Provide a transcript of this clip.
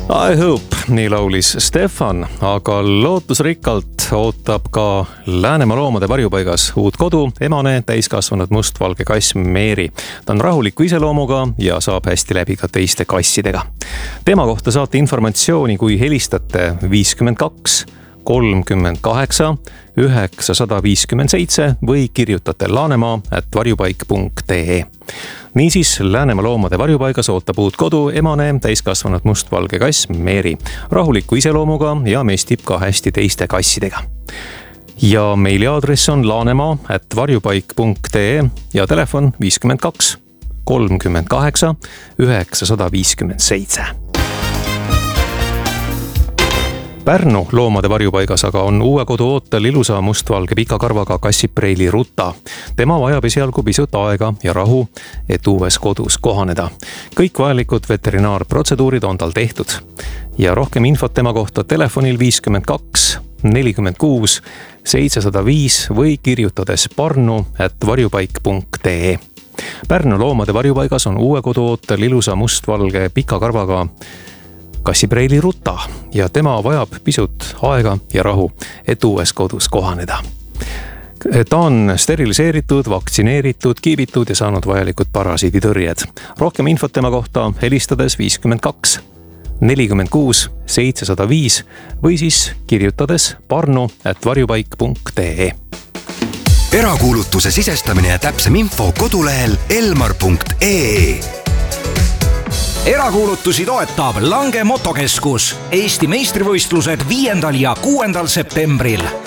I hope, nii laulis Stefan, aga lootusrikkalt ootab ka Läänemaa loomade varjupaigas uut kodu emane täiskasvanud mustvalge kass Meeri. Ta on rahuliku iseloomuga ja saab hästi läbi ka teiste kassidega. Tema kohta saate informatsiooni, kui helistate 52 38 957 või kirjutate laanemaa@varjupaik.ee. Niisiis, Läänemaa loomade varjupaigas ootab uut kodu emane täiskasvanud mustvalge kass Meeri. Rahuliku iseloomuga ja mestib ka hästi teiste kassidega. Ja meiliaadress on laanemaa@varjupaik.ee ja telefon 52 38 957. Pärnu loomade varjupaigas aga on uue kodu ootel ilusa mustvalge pika karvaga kassipreili Ruta. Tema vajab esialgu pisut aega ja rahu, et uues kodus kohaneda. Kõik vajalikud veterinaarprotseduurid on tal tehtud. Ja rohkem infot tema kohta telefonil 52 46 705 või kirjutades parnu@varjupaik.ee. Pärnu loomade varjupaigas on uue kodu ootel ilusa mustvalge pika karvaga kassipreili Ruta ja tema vajab pisut aega ja rahu, et uues kodus kohaneda. Ta on steriliseeritud, vaktsineeritud, kiibitud ja saanud vajalikud parasiiditõrjed. Rohkem infot tema kohta helistades 52 46 705 või siis kirjutades parnu@varjupaik.ee. Erakuulutuse sisestamine ja täpsem info kodulehel elmar.ee. Erakuulutusi toetab Lange Motokeskus. Eesti meistrivõistlused 5. ja 6. septembril.